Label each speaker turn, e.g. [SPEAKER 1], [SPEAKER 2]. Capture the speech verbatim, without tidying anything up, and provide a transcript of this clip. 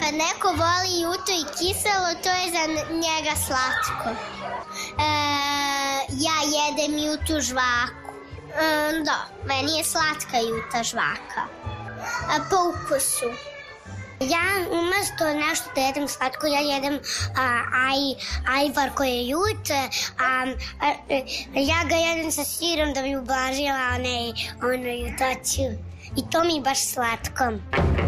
[SPEAKER 1] Kad neko voli juto i kiselo, to je za njega slatko. E, ja jedem jutu žvaku. E, da, meni je slatka juta žvaka. E, po ukusu. Ja umesto nešto da jedem slatko, ja jedem a, aj, ajvar koji je jut, a, a, ja ga jedem sa sirom da bi ublažila onaj, ono jutoću. I to mi je baš slatko.